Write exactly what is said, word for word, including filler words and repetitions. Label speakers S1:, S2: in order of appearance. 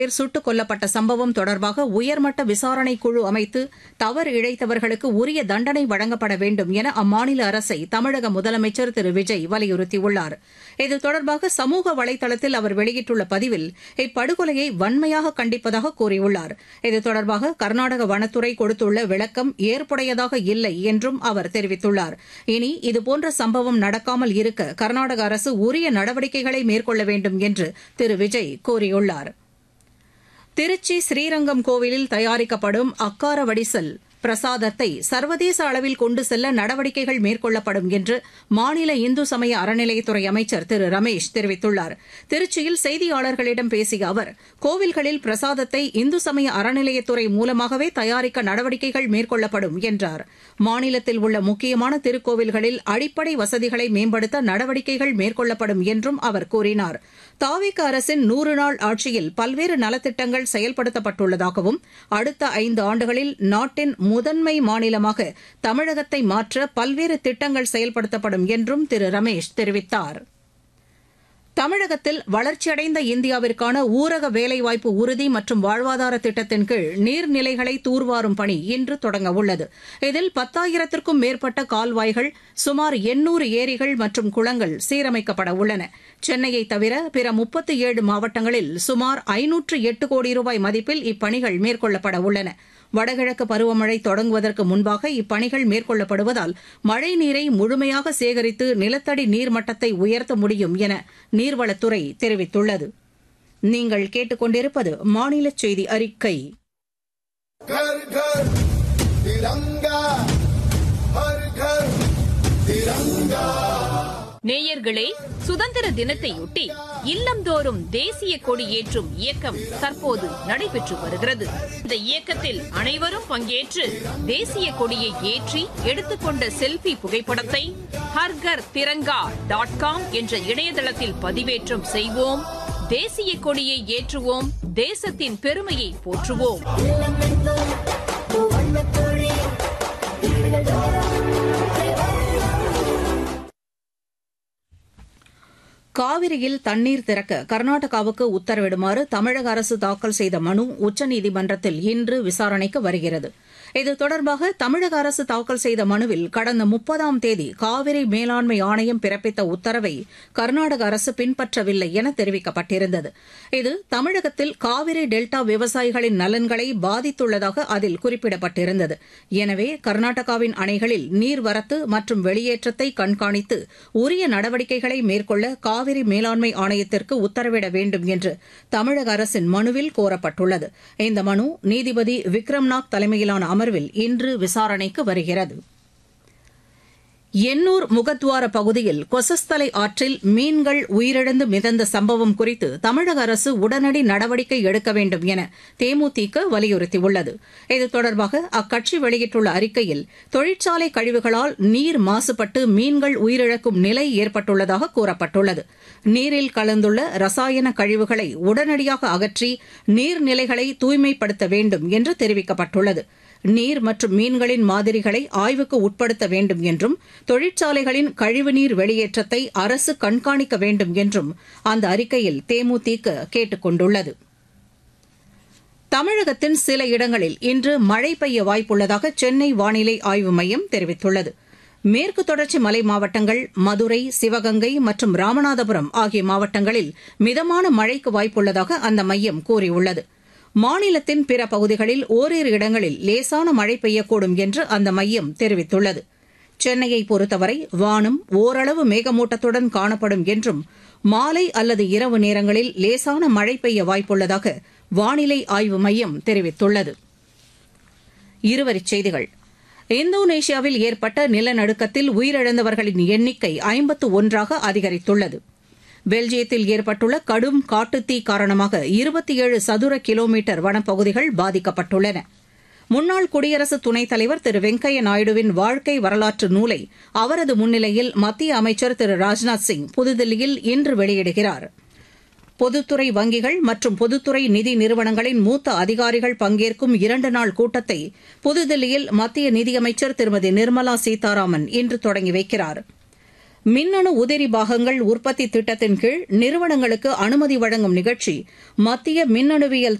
S1: பேர் சுட்டுக் கொல்லப்பட்ட சம்பவம் தொடர்பாக உயர்மட்ட விசாரணை குழு அமைத்து தவறு இழைத்தவர்களுக்கு உரிய தண்டனை வழங்கப்பட வேண்டும் என அம்மாநில அரசை தமிழக முதலமைச்சர் திரு விஜய் வலியுறுத்தியுள்ளார். இது தொடர்பாக சமூக வலைதளத்தில் அவர் வெளியிட்டுள்ள பதிவில் இப்படுகொலையை வன்மையாக கண்டிப்பதாக கூறியுள்ளார். இது தொடர்பாக கர்நாடக வனத்துறை கொடுத்துள்ள விளக்கம் ஏற்புடையதாக இல்லை என்றும் அவர் தெரிவித்துள்ளார். இனி இதுபோன்ற சம்பவம் நடக்காமல் இருக்க கர்நாடக அரசு உரிய நடவடிக்கைகளை மேற்கொள்ள வேண்டும் என்று திரு விஜய் கூறியுள்ளார். திருச்சி ஸ்ரீரங்கம் கோவிலில் தயாரிக்கப்படும் அக்கார வடிசல் பிரசாதத்தை சர்வதேச அளவில் கொண்டு செல்ல நடவடிக்கைகள் மேற்கொள்ளப்படும் என்று மாநில இந்து சமய அறநிலையத்துறை அமைச்சர் திரு ரமேஷ் தெரிவித்துள்ளார். திருச்சியில் செய்தியாளர்களிடம் பேசிய அவர், கோவில்களில் பிரசாதத்தை இந்து சமய அறநிலையத்துறை மூலமாகவே தயாரிக்க நடவடிக்கைகள் மேற்கொள்ளப்படும் என்றார். மாநிலத்தில் உள்ள முக்கியமான திருக்கோவில்களில் அடிப்படை வசதிகளை மேம்படுத்த நடவடிக்கைகள் மேற்கொள்ளப்படும் என்றும் அவர் கூறினார். தாவேக அரசின் நூறு நாள் ஆட்சியில் பல்வேறு நலத்திட்டங்கள் செயல்படுத்தப்பட்டுள்ளதாகவும் அடுத்த ஐந்து ஆண்டுகளில் நாட்டின் முதன்மை மாநிலமாக தமிழகத்தை மாற்ற பல்வேறு திட்டங்கள் செயல்படுத்தப்படும் என்றும் திரு ரமேஷ் தெரிவித்தார். தமிழகத்தில் வளர்ச்சியடைந்த இந்தியாவிற்கான ஊரக வேலைவாய்ப்பு உறுதி மற்றும் வாழ்வாதார திட்டத்தின் கீழ் நீர்நிலைகளை தூர்வாரும் பணி இன்று தொடங்கவுள்ளது. இதில் பத்தாயிரத்திற்கும் மேற்பட்ட கால்வாய்கள், சுமார் எண்ணூறு ஏரிகள் மற்றும் குளங்கள் சீரமைக்கப்பட உள்ளன. சென்னையை தவிர பிற முப்பத்தி ஏழு மாவட்டங்களில் சுமார் ஐநூற்று எட்டு கோடி ரூபாய் மதிப்பில் இப்பணிகள் மேற்கொள்ளப்பட உள்ளன. வடகிழக்கு பருவமழை தொடங்குவதற்கு முன்பாக இப்பணிகள் மேற்கொள்ளப்படுவதால் மழைநீரை முழுமையாக சேகரித்து நிலத்தடி நீர்மட்டத்தை உயர்த்த முடியும் என நீர்வளத்துறை தெரிவித்துள்ளது. நீங்கள் கேட்டுக்கொண்டிருப்பது மாநில செய்தி அறிக்கை.
S2: நேயர்களே, சுதந்திர தினத்தையொட்டி இல்லந்தோறும் தேசிய கொடி ஏற்றும் இயக்கம் தற்போது நடைபெற்று வருகிறது. இந்த இயக்கத்தில் அனைவரும் பங்கேற்று தேசிய கொடியை ஏற்றி எடுத்துக்கொண்ட செல்பி புகைப்படத்தை ஹர்கர் திரங்கா டாட் காம் என்ற இணையதளத்தில் பதிவேற்றம் செய்வோம். தேசிய கொடியை ஏற்றுவோம், தேசத்தின் பெருமையை போற்றுவோம்.
S1: காவிரியில் தண்ணீர் திறக்க கர்நாடகாவுக்கு உத்தரவிடுமாறு தமிழக அரசு தாக்கல் செய்த மனு உச்சநீதிமன்றத்தில் இன்று விசாரணைக்கு வருகிறது. இது தொடர்பாக தமிழக அரசு தாக்கல் செய்த மனுவில் கடந்த முப்பதாம் தேதி காவிரி மேலாண்மை ஆணையம் பிறப்பித்த உத்தரவை கர்நாடக அரசு பின்பற்றவில்லை என தெரிவிக்கப்பட்டிருந்தது. இது தமிழகத்தில் காவிரி டெல்டா விவசாயிகளின் நலன்களை பாதித்துள்ளதாக அதில் குறிப்பிடப்பட்டிருந்தது. எனவே கர்நாடகாவின் அணைகளில் நீர்வரத்து மற்றும் வெளியேற்றத்தை கண்காணித்து உரிய நடவடிக்கைகளை மேற்கொள்ள காவிரி மேலாண்மை ஆணையத்திற்கு உத்தரவிட வேண்டும் என்று தமிழக அரசின் மனுவில் கோரப்பட்டுள்ளது. இந்த மனு நீதிபதி விக்ரம்நாத் தலைமையிலான அமர்வில் இன்று விசாரணைக்கு வருகிறது. எண்ணூர் முகத்வார பகுதியில் கொசஸ்தலை ஆற்றில் மீன்கள் உயிரிழந்து மிதந்த சம்பவம் குறித்து தமிழக அரசு உடனடி நடவடிக்கை எடுக்க வேண்டும் என தேமுதிக வலியுறுத்தியுள்ளது. இது தொடர்பாக அக்கட்சி வெளியிட்டுள்ள அறிக்கையில், தொழிற்சாலை கழிவுகளால் நீர் மாசுபட்டு மீன்கள் உயிரிழக்கும் நிலை ஏற்பட்டுள்ளதாக கூறப்பட்டுள்ளது. நீரில் கலந்துள்ள ரசாயன கழிவுகளை உடனடியாக அகற்றி நீர்நிலைகளை தூய்மைப்படுத்த வேண்டும் என்று தெரிவிக்கப்பட்டுள்ளது. நீர் மற்றும் மீன்களின் மாதிரிகளை ஆய்வுக்கு உட்படுத்த வேண்டும் என்றும் தொழிற்சாலைகளின் கழிவுநீர் வெளியேற்றத்தை அரசு கண்காணிக்க வேண்டும் என்றும் அந்த அறிக்கையில் தேமுதிக கேட்டுக் கொண்டுள்ளது. தமிழகத்தின் சில இடங்களில் இன்று மழை பெய்ய வாய்ப்புள்ளதாக சென்னை வானிலை ஆய்வு மையம் தெரிவித்துள்ளது. மேற்கு தொடர்ச்சி மலை மாவட்டங்கள், மதுரை, சிவகங்கை மற்றும் ராமநாதபுரம் ஆகிய மாவட்டங்களில் மிதமான மழைக்கு வாய்ப்புள்ளதாக அந்த மையம் கூறியுள்ளது. மாநிலத்தின் பிற பகுதிகளில் ஓரிரு இடங்களில் லேசான மழை பெய்யக்கூடும் என்று அந்த மையம் தெரிவித்துள்ளது. சென்னையை பொறுத்தவரை வானம் ஓரளவு மேகமூட்டத்துடன் காணப்படும் என்றும் மாலை அல்லது இரவு நேரங்களில் லேசான மழை பெய்ய வாய்ப்புள்ளதாக வானிலை ஆய்வு மையம் தெரிவித்துள்ளது. இருவரிச் செய்திகள். இந்தோனேஷியாவில் ஏற்பட்ட நிலநடுக்கத்தில் உயிரிழந்தவர்களின் எண்ணிக்கை ஐம்பத்து ஒன்றாக அதிகரித்துள்ளது. பெல்ஜியத்தில் ஏற்பட்டுள்ள கடும் காட்டுத்தீ காரணமாக இருபத்தி ஏழு சதுர கிலோமீட்டர் வனப்பகுதிகள் பாதிக்கப்பட்டுள்ளன. முன்னாள் குடியரசு துணைத் தலைவர் திரு வெங்கையா நாயுடுவின் வாழ்க்கை வரலாற்று நூலை அவரது முன்னிலையில் மத்திய அமைச்சர் திரு ராஜ்நாத் சிங் புதுதில்லியில் இன்று வெளியிடுகிறார். பொதுத்துறை வங்கிகள் மற்றும் பொதுத்துறை நிதி நிறுவனங்களின் மூத்த அதிகாரிகள் பங்கேற்கும் இரண்டு நாள் கூட்டத்தை புதுதில்லியில் மத்திய நிதியமைச்சர் திருமதி நிர்மலா சீதாராமன் இன்று தொடங்கி வைக்கிறார். மின்னணு உதிரி பாகங்கள் உற்பத்தி திட்டத்தின் கீழ் நிறுவனங்களுக்கு அனுமதி வழங்கும் நிகழ்ச்சி மத்திய மின்னணுவியல்